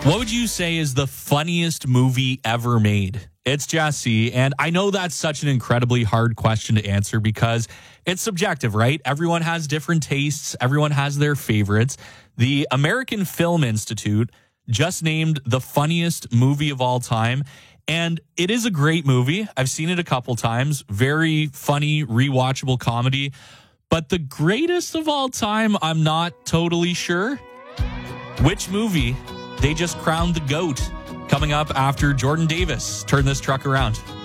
What would you say is the funniest movie ever made? It's Jesse, and I know that's such an incredibly hard question to answer because it's subjective, right? Everyone has different tastes. Everyone has their favorites. The American Film Institute just named the funniest movie of all time, and it is a great movie. I've seen it a couple times. Very funny, rewatchable comedy. But the greatest of all time, I'm not totally sure. Which movie they just crowned the GOAT? Coming up after Jordan Davis turned this truck around.